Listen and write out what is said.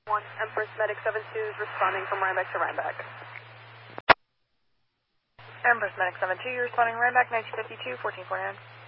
Empress Medic 72 is responding from Rhinebeck to Rhinebeck. Empress Medic 72, you're responding Rhinebeck 1952, 1449.